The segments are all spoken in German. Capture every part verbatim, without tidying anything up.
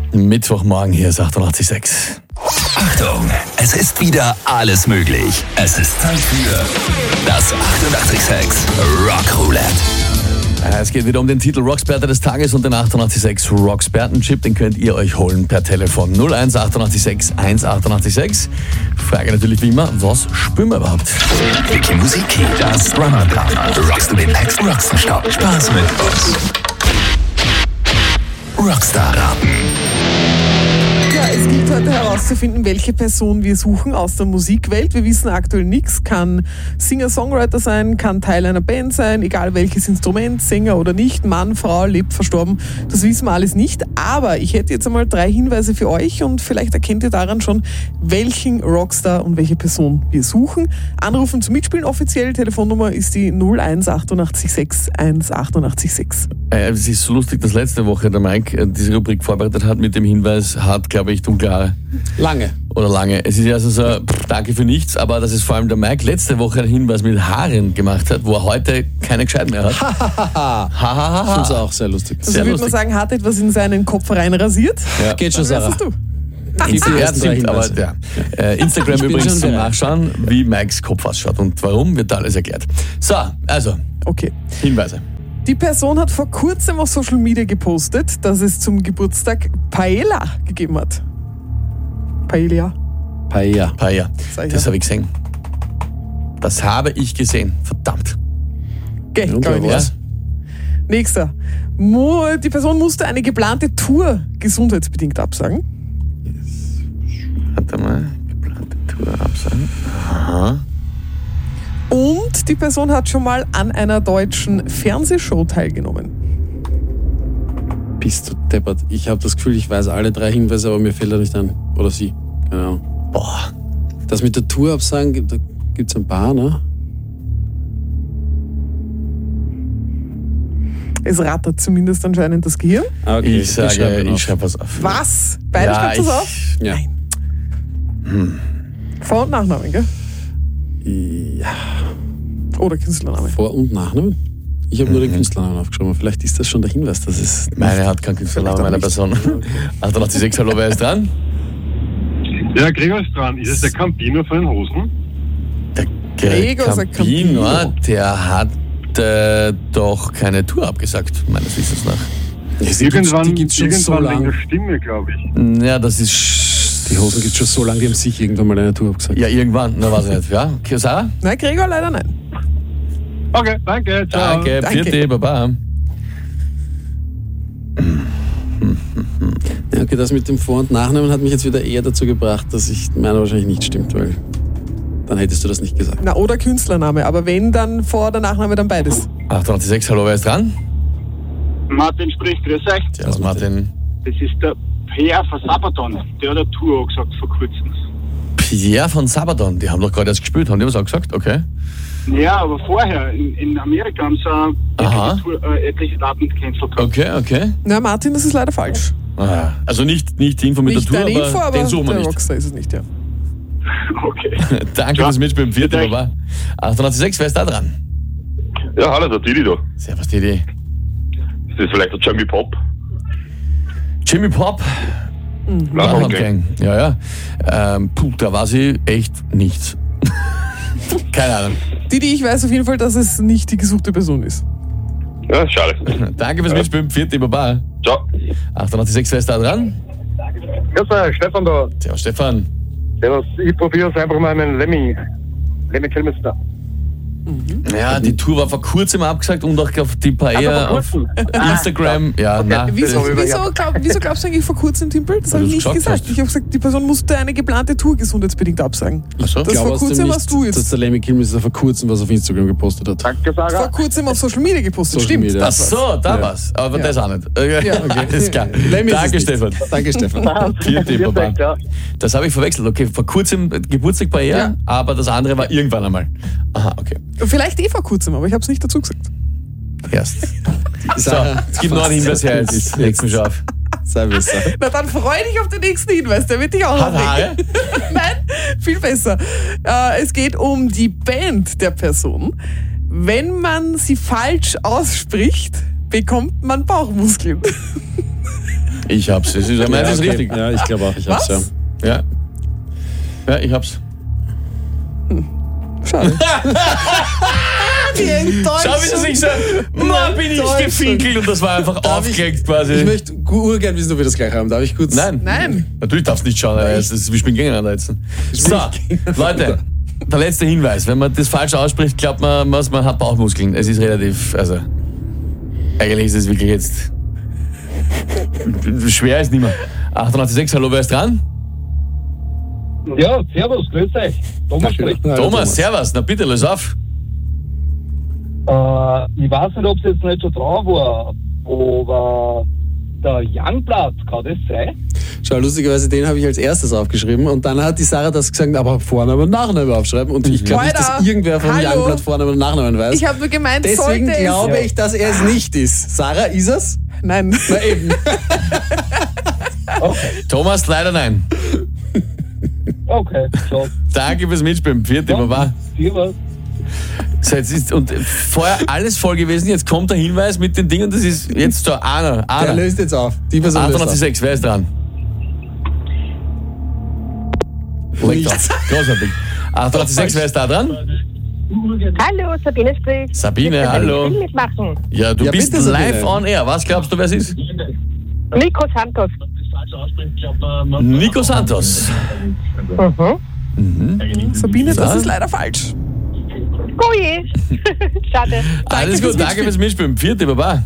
Mittwochmorgen, hier ist achtundachtzig Komma sechs. Achtung, es ist wieder alles möglich. Es ist Zeit für das achtundachtzig Komma sechs Rock Roulette. Es geht wieder um den Titel Rocksperter des Tages und den achtundachtzig Komma sechs Rocksperten-Chip. Den könnt ihr euch holen per Telefon null eins achtundachtzig sechs eins achtundachtzig sechs. Frage natürlich wie immer, was spielen wir überhaupt? Wiki Musiki, das Drummer-Drama. Rockst du den Text, rockst du Stopp. Spaß mit uns. Rockstar-Raten. Ja, es gilt heute herauszufinden, welche Person wir suchen aus der Musikwelt. Wir wissen aktuell nichts. Kann Singer-Songwriter sein, kann Teil einer Band sein, egal welches Instrument, Sänger oder nicht, Mann, Frau, lebt, verstorben. Das wissen wir alles nicht. Aber ich hätte jetzt einmal drei Hinweise für euch und vielleicht erkennt ihr daran schon, welchen Rockstar und welche Person wir suchen. Anrufen zum Mitspielen offiziell. Telefonnummer ist die null eins achtundachtzig sechs eins achtundachtzig sechs. Äh, es ist so lustig, dass letzte Woche der Mike äh, diese Rubrik vorbereitet hat mit dem Hinweis, hat, glaube ich, dunkle Haare. Lange. Oder lange. Es ist ja also so, pff, danke für nichts, aber dass es vor allem der Mike letzte Woche einen Hinweis mit Haaren gemacht hat, wo er heute keine gescheit mehr hat. Hahaha. Hahaha. Ich finde es auch sehr lustig. Also Sehr würde lustig. man sagen, hat etwas in seinen Kopf reinrasiert. Ja. Geht schon, Dann Sarah. wärst es du. Gib die Ja, ersten drei stimmt, aber Hinweise. ja. Äh, Instagram Ich bin übrigens schon zum bereit. Nachschauen, wie Mikes Kopf ausschaut und warum, wird da alles erklärt. So, also, Okay. Hinweise. Die Person hat vor kurzem auf Social Media gepostet, dass es zum Geburtstag Paella gegeben hat. Paella. Paella. Paella. Sag ich Das ja. habe ich gesehen. Das habe ich gesehen. Verdammt. Okay, Und glaub ich wer nicht. war's? Nächster. Mu- Die Person musste eine geplante Tour gesundheitsbedingt absagen. Warte mal. Geplante Tour absagen. Aha. Und die Person hat schon mal an einer deutschen Fernsehshow teilgenommen. Bist du deppert. Ich habe das Gefühl, ich weiß alle drei Hinweise, aber mir fällt er nicht an. Oder sie. Keine Ahnung. Boah. Das mit der Tour absagen, da gibt es ein paar, ne? Es rattert zumindest anscheinend das Gehirn. Ah, okay. Ich sage, schreibe ihn ich auf. schreibe was auf. Was? Beide Ja, schreibt das ich- auf? Ja. Vor- und Nachnamen, gell? Ja. Oder Künstlername. Vor- und Nachnamen? Ich habe nur den Künstlernamen aufgeschrieben. Vielleicht ist das schon der Hinweis, dass es. Meine hat keinen Künstlernamen meiner Person. achtundachtzig Komma sechs, hallo, wer ist dran? Ja, Gregor ist dran. Ist es der Campino von den Hosen? Der Gregor sagt Campino, Campino. der hat äh, doch keine Tour abgesagt, meines Wissens nach. Die gibt's, Irgendwann, die gibt's schon so irgendwann wegen der lange. Stimme, glaube ich. Ja, das ist... Die Hosen gibt es schon so lange, die haben sich irgendwann mal eine Tour abgesagt. Ja, irgendwann, na weiß ich nicht. Ja, okay, Sarah? Nein, Gregor leider nein. Okay, danke. Ciao. Danke, Danke. vierte, baba. Ja, okay, das mit dem Vor- und Nachnamen hat mich jetzt wieder eher dazu gebracht, dass ich meiner wahrscheinlich nicht stimmt, weil dann hättest du das nicht gesagt. Na, oder Künstlername. Aber wenn, dann Vor- oder Nachname, dann beides. achtundachtzig Komma sechs, hallo, wer ist dran? Martin spricht, grüß euch. Servus, Martin. Das ist der Peer von Sabaton. Der hat eine Tour angesagt vor kurzem. Pierre von Sabaton, die haben doch gerade erst gespielt, haben die was auch gesagt? Okay. Ja, aber vorher, in, in Amerika haben sie Aha. etliche, Tour, äh, etliche Daten gecancelt gehabt. Okay, okay. Na, Martin, das ist leider falsch. Ah, also nicht, nicht die Info mit nicht der Tour, deine aber, Info, aber den suchen wir der nicht. Rockstar ist es nicht, ja. Okay. Danke Ja. fürs Mitspielen, vierte, Bitte. baba. achtundachtzig Komma sechs, wer ist da dran? Ja, hallo, der Didi da. Servus, Didi. Ist das vielleicht der Jamie Pop? Jimmy Pop. Bloodhound Bloodhound Gang. Gang. Ja, ja. Ähm, puh, da war sie echt nichts. Keine Ahnung. Didi, ich weiß auf jeden Fall, dass es nicht die gesuchte Person ist. Ja, schade. Danke fürs Mitspielen, vierte, baba. Ciao. achtundachtzig Komma sechs, wer ist da dran? Ja, Stefan da. Servus, Stefan. Servus. Ich probiere es einfach mal mit Lemmy. Lemmy Kilmister. Ja, die Tour war vor kurzem abgesagt und auch auf die Paella vor auf kurzem? Instagram. Ja, na, Wieso, Das ist aber wieso, über- glaub, wieso glaubst du eigentlich vor kurzem, Timpel? Das Weil habe ich du's nicht gesagt gesagt. hast. Ich habe gesagt, die Person musste eine geplante Tour gesundheitsbedingt absagen. Ach so. Das Ich glaube vor außerdem kurzem nicht, hast du jetzt. dass der Lemmy Kilmister vor kurzem was auf Instagram gepostet hat. Danke, Vor Sarah. kurzem auf Social Media gepostet. Social Stimmt. Media. Ach Das so, war's. da Ja. war's. Aber Ja. das auch nicht. Okay, Ja. okay, ist klar. Lemmy ist es Danke, nicht. Stefan. Danke, Stefan. Vierte, baba. Ja. Das habe ich verwechselt. Okay, vor kurzem Geburtstag bei ihr, Ja. aber das andere war irgendwann einmal. Aha, okay. Vielleicht eh vor kurzem, aber ich habe es nicht dazu gesagt. Erst. So, es gibt noch einen Hinweis her. Jetzt legst du mich auf. Sei besser. Na dann freu dich auf den nächsten Hinweis, der wird dich auch Hat aufregen. Haare? Nein, viel besser. Äh, es geht um die Band der Person. Wenn man sie falsch ausspricht, bekommt man Bauchmuskeln. Ich hab's. Es ist, ja, meins ist okay. richtig. Ja, ich glaube auch, ich hab's, Was? ja. Ja. Ja, ich hab's. Schade. Wie enttäuscht. Schau, wie sie sich so, Mann, bin ich gefinkelt und das war einfach aufgelegt quasi. Ich möchte urgern wissen, ob wir das gleich haben. Darf ich kurz? Nein. Nein. Natürlich darfst du nicht schauen, Alter. Das ist, wir spielen gegeneinander jetzt. So, Leute, der letzte Hinweis. Wenn man das falsch ausspricht, glaubt man, man hat Bauchmuskeln. Es ist relativ, also, eigentlich ist es wirklich jetzt, schwer ist nicht mehr. achtundachtzig Komma sechs, hallo, wer ist dran? Ja, servus, grüß euch. Thomas spricht. Hallo, Thomas, servus, na bitte, löse auf. Äh, ich weiß nicht, ob es jetzt nicht schon drauf war, aber der Youngblood, kann das sein? Schau, lustigerweise, den habe ich als erstes aufgeschrieben und dann hat die Sarah das gesagt, aber Vorname und Nachname aufschreiben und ich glaube nicht, dass Alter, irgendwer vom hallo. Youngblood Vornamen und Nachnamen weiß. Ich habe nur gemeint, Deswegen sollte glaube es... ich, dass er es nicht ist. Sarah, ist es? Nein. Na eben. Thomas, leider nein. Okay, so. Danke fürs Mitspielen. Vierte, Baba. Servus. So, jetzt ist, und vorher alles voll gewesen, jetzt kommt der Hinweis mit den Dingen, das ist jetzt so einer. Der einer. löst jetzt auf. Die Person löst achtundachtzig Komma auf. sechs, wer ist dran? Legt auf. Großartig. achtundachtzig Komma sechs, wer ist da dran? Hallo, Sabine spricht. Sabine, Bitte hallo. Film mitmachen. Ja, du Ja, bist bitte, Sabine. live on air. Was glaubst du, wer es ist? Nico Santos. Nico Santos. Mhm. Sabine, das Ja. ist leider falsch. Oh je. Schade. Alles fürs gut, danke Mitspielen. fürs Mitspielen. Vierte, Baba.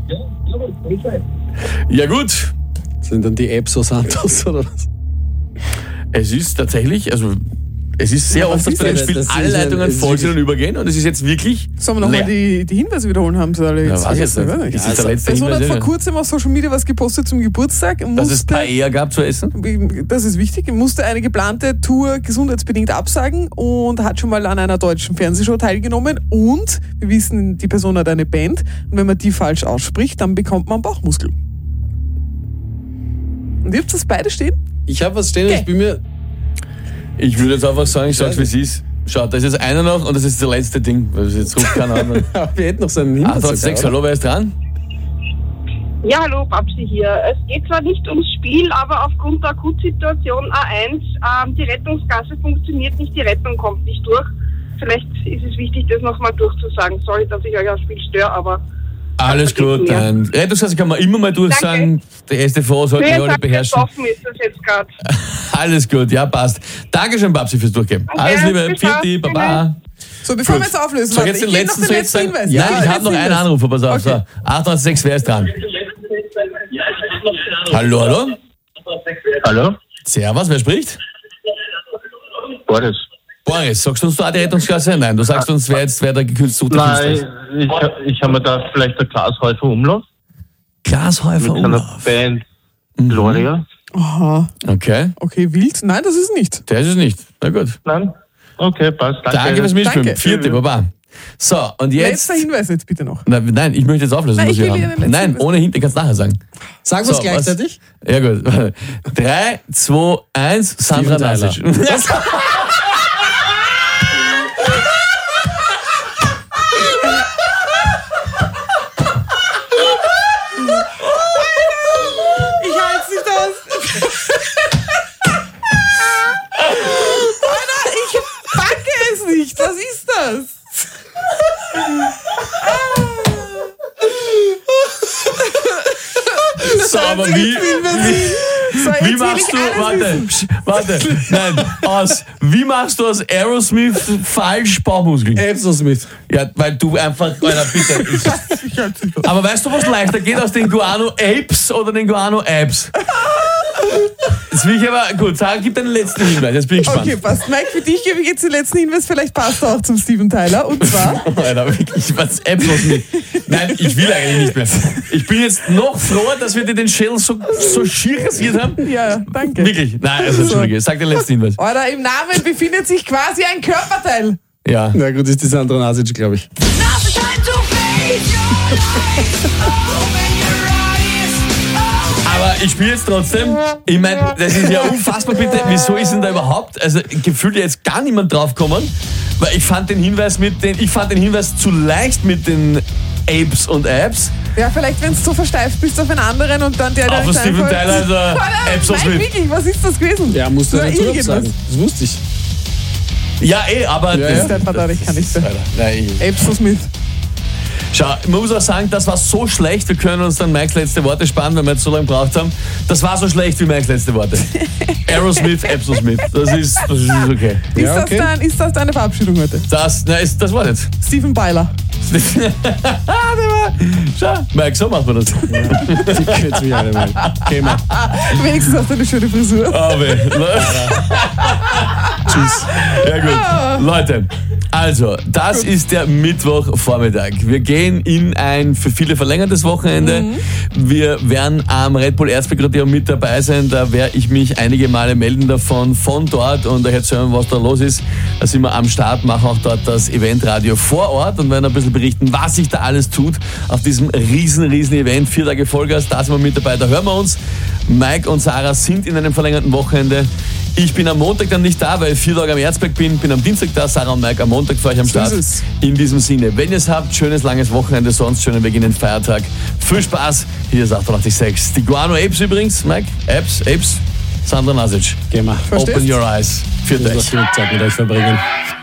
Ja gut, Sind dann die Apps so Santos oder was? es ist tatsächlich, also es ist sehr Ja, was oft, dass ist bei dem das? Spiel Das ist alle ein- Leitungen es ist voll sind wirklich- und übergehen und es ist jetzt wirklich Sollen wir nochmal leer. die, die Hinweise wiederholen? Haben sie alle Ja, jetzt weiß ich jetzt vergessen, nicht. oder? Ist jetzt der letzte Person hat Hinweis, vor ja. kurzem auf Social Media was gepostet zum Geburtstag. und Dass es musste, Paella gab zu essen? Das ist wichtig. Musste eine geplante Tour gesundheitsbedingt absagen und hat schon mal an einer deutschen Fernsehshow teilgenommen. Und wir wissen, die Person hat eine Band. Und wenn man die falsch ausspricht, dann bekommt man Bauchmuskel. Und ihr habt das beide stehen? Ich habe was stehen und Okay. ich bin mir... Ich würde jetzt einfach sagen, ich sag's wie es ist. Schaut, da ist jetzt einer noch und das ist das letzte Ding, weil es jetzt ruft keiner an. Wir hätten noch so einen Hinweis. achtundachtzig Komma sechs, sogar, hallo, wer ist dran? Ja, hallo, Babsi hier. Es geht zwar nicht ums Spiel, aber aufgrund der Akutsituation A eins, ähm, die Rettungsgasse funktioniert nicht, die Rettung kommt nicht durch. Vielleicht ist es wichtig, das nochmal durchzusagen. Sorry, dass ich euch am Spiel störe, aber... Alles gut, Ja. nein. Rettungsgasse kann man immer mal durchsagen. Der S T V sollte Wer die alle sagt, beherrschen. offen ist das jetzt gerade. Alles gut, ja, passt. Dankeschön, Babsi, fürs Durchgeben. Okay, Alles Liebe, bis dann. Pfiat, Baba. So, bevor Gut. wir jetzt auflösen, So, warte, jetzt den ich gebe letzten, noch so den jetzt letzten sagen. Hinweis. Nein, Ja, ich habe letzten noch einen Hinweis. Anrufer, pass auf. Okay. So, achtundachtzig Komma sechs, wer ist dran? Hallo, hallo? Hallo? Servus, wer spricht? Boris. Boris, sagst du uns da die Rettungsgasse? Nein, du sagst uns, wer jetzt wer der gekürzte Künstler ist. Nein, ich, ich habe mir da vielleicht der Glashäufer Umlauf Glashäufer mit seiner Umlauf. Band Gloria. Aha, Okay, okay, wild. Nein, das ist nicht. der ist es nicht. Na gut. Nein? Okay, passt. Danke. Danke fürs Mitspielen. Danke. Vierte, Baba. So, und jetzt... Letzter Hinweis jetzt bitte noch. Na, nein, ich möchte jetzt auflösen, Nein, was ich wir will wieder haben. den letzten Nein, Hinweis. ohne Hinten, kannst du nachher sagen. Sagen wir es So, gleichzeitig? Was? Ja gut. Drei, zwei, eins, Sandra Steven Tyler. Nasic. Ich halte es nicht aus. Alter, ich packe es nicht. Was ist das? So, aber wie, So, jetzt wie will machst ich du, alles warte, wissen. psch, warte, nein, aus, wie machst du aus Aerosmith falsch Bauchmuskeln? Aerosmith. Ja, weil du einfach, Alter, bitte. Ich halte es nicht aus. Aber weißt du, was leichter geht, aus den Guano Apes oder den Guano Apes? Jetzt will ich aber, gut, sag, gib den letzten Hinweis, jetzt bin ich gespannt. Okay, passt. Mike, für dich gebe ich jetzt den letzten Hinweis. Vielleicht passt er auch zum Steven Tyler. Und zwar... Alter, wirklich, was Apps was mit. Nein, ich will eigentlich nicht mehr. Ich bin jetzt noch froher, dass wir dir den Schädel so, so schier rasiert haben. Ja, danke. Wirklich? Nein, also Entschuldige, sag den letzten Hinweis. Oder im Namen befindet sich quasi ein Körperteil. Ja. Na gut, ist die Sandra Nasic, glaube ich. Aber ich spiele jetzt trotzdem. Ich meine, das ist ja unfassbar, bitte. Wieso ist denn da überhaupt, also gefühlt jetzt gar niemand draufgekommen? Weil ich fand den Hinweis mit den, ich fand den Hinweis zu leicht mit den Apes und Apps. Ja, vielleicht, wenn du so versteift bist auf einen anderen und dann der, der Auf nicht Steven einfällt. Tyler, also Apps und Nein, Smith. wirklich, was ist das gewesen? Ja, musst du Nur ja dazu irgendwas. sagen. Das wusste ich. Ja, eh, aber... Ja, Das ja. ist der Vater, ich kann nicht mehr. Alter, nein, ich- Apes und Smith. Schau, man muss auch sagen, das war so schlecht, wir können uns dann Mikes letzte Worte sparen, weil wir jetzt so lange gebraucht haben. Das war so schlecht wie Mikes letzte Worte. Aerosmith, Apps und Smith. Das ist, das ist okay. Ist, Ja, okay. das dein, ist das deine Verabschiedung heute? Das, nein, ist- das war jetzt. Steven Byler. Ah, der war, schau, Mike, so macht man das. Die kürzen mich alle mal. Geh mal. Wenigstens hast du eine schöne Frisur. Oh, weh. Tschüss. Ja gut. Leute, also, das ist der Mittwochvormittag. Wir gehen in ein für viele verlängertes Wochenende. Mhm. Wir werden am Red Bull Erzbegradierung mit dabei sein. Da werde ich mich einige Male melden davon, von dort und euch erzählen, was da los ist. Da sind wir am Start, machen auch dort das Eventradio vor Ort und werden ein bisschen berichten, was sich da alles tut auf diesem riesen, riesen Event. Vier Tage Vollgas, da sind wir mit dabei, da hören wir uns. Mike und Sarah sind in einem verlängerten Wochenende. Ich bin am Montag dann nicht da, weil ich vier Tage am Erzberg bin. Bin am Dienstag da, Sarah und Mike am Montag für euch am Start. So ist es. In diesem Sinne, wenn ihr es habt, schönes langes Wochenende, sonst schönen Weg in den Feiertag. Viel Spaß, hier ist achtundachtzig Komma sechs. Die Guano Apes übrigens, Mike, Apes, Apes, Sandra Nasic. Geh mal. Verstehst? Open your eyes. Für Ich muss euch. noch genug Zeit mit euch verbringen.